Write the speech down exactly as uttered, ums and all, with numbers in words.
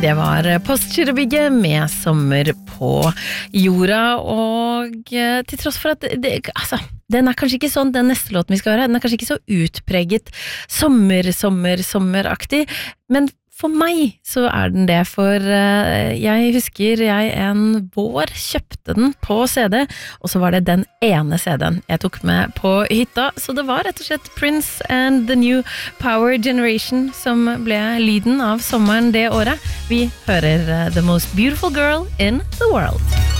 Det var Postgirobygget med sommer på jorda, og til tross for at det, altså, den er kanskje ikke sånn, den neste låten vi skal høre, den er kanskje ikke så utpreget sommer, sommer, sommeraktig, men for meg så er den det, for jeg husker jeg en vår kjøpte den på C D, og så var det den ene C D-en jeg tok med på hytta, så det var rett og slett Prince and the New Power Generation som ble lyden av sommeren det året. Vi hører The Most Beautiful Girl in the World.